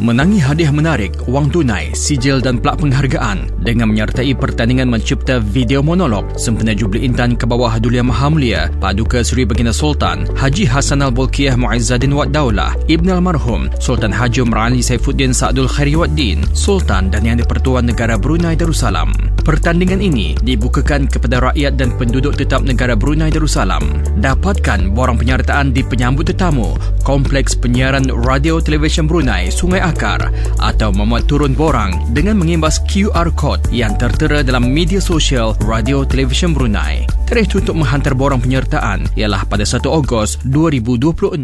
menangi hadiah menarik, wang tunai, sijil dan plak penghargaan dengan menyertai pertandingan mencipta video monolog sempena Jubli Intan ke bawah Duli Yang Maha Mulia Paduka Seri Baginda Sultan Haji Hassanal Bolkiah Muizzaddin Wad Daulah Ibn Almarhum Sultan Haji Umar Ali Saifuddin Sa'dul Khairi Wad Din Sultan dan Yang di-Pertuan Negara Brunei Darussalam. Pertandingan ini dibukakan kepada rakyat dan penduduk tetap negara Brunei Darussalam. Dapatkan borang penyertaan di penyambut tetamu Kompleks Penyiaran Radio Televisyen Brunei Sungai Akar atau memuat turun borang dengan mengimbas QR Code yang tertera dalam media sosial Radio Televisyen Brunei. Tarikh untuk menghantar borang penyertaan ialah pada 1 Ogos 2026.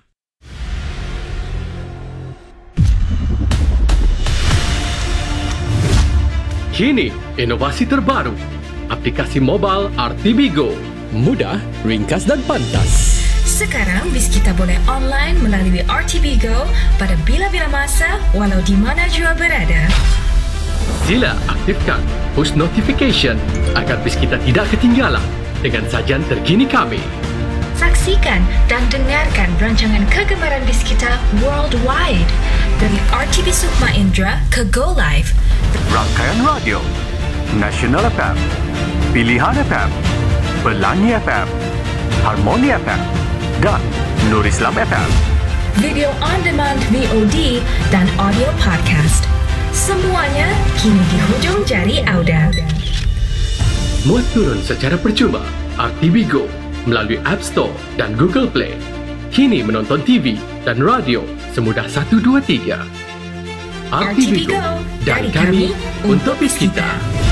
Kini, inovasi terbaru. Aplikasi mobile RTB Go. Mudah, ringkas dan pantas. Sekarang BizKita boleh online melalui RTB Go pada bila-bila masa walau di mana jua berada. Sila aktifkan push notification agar BizKita tidak ketinggalan dengan sajian terkini kami. Saksikan dan dengarkan rancangan kegemaran BizKita worldwide dari RTB Sukma Indra ke Go Live. Rangkaian radio National FM, Pilihan FM, Pelangi FM, Harmoni FM dan Nur Islam FM. Video on demand VOD dan audio podcast. Semuanya kini di hujung jari Auda. Muat turun secara percuma RTB Go melalui App Store dan Google Play. Kini menonton TV dan radio semudah 1, 2, 3. RTB Go dari kami untuk BizKita.